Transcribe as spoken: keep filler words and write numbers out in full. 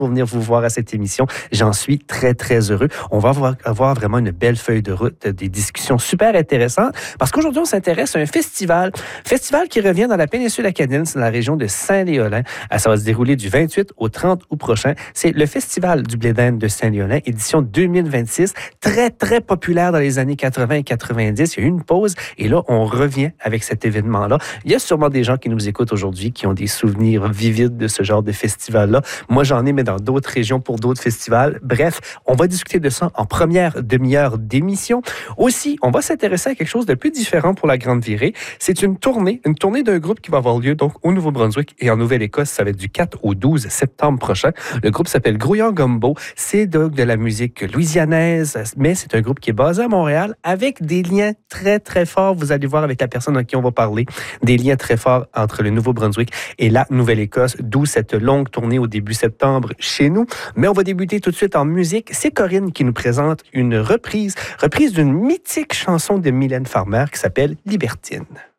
pour venir vous voir à cette émission. J'en suis très, très heureux. On va avoir, avoir vraiment une belle feuille de route, des discussions super intéressantes, parce qu'aujourd'hui, on s'intéresse à un festival, festival qui revient dans la péninsule acadienne, c'est dans la région de Saint-Léolin. Ça va se dérouler du vingt-huit au trente août prochain. C'est le Festival du blé d'Inde de Saint-Léolin, édition deux mille vingt-six, très, très populaire dans les années quatre-vingts et quatre-vingt-dix. Il y a eu une pause et là, on revient avec cet événement-là. Il y a sûrement des gens qui nous écoutent aujourd'hui qui ont des souvenirs vivides de ce genre de festival-là. Moi, j'en ai, mais dans d'autres régions pour d'autres festivals. Bref, on va discuter de ça en première demi-heure d'émission. Aussi, on va s'intéresser à quelque chose de plus différent pour la Grande Virée. C'est une tournée, une tournée d'un groupe qui va avoir lieu donc au Nouveau-Brunswick et en Nouvelle-Écosse. Ça va être du quatre au douze septembre prochain. Le groupe s'appelle Grouillant Gumbo. C'est donc de la musique louisianaise, mais c'est un groupe qui est basé à Montréal avec des liens très, très forts. Vous allez voir avec la personne à qui on va parler, des liens très forts entre le Nouveau-Brunswick et la Nouvelle-Écosse, d'où cette longue tournée au début septembre chez nous. Mais on va débuter tout de suite en musique. C'est Corinne qui nous présente une reprise, reprise d'une mythique chanson de Mylène Farmer qui s'appelle Libertine.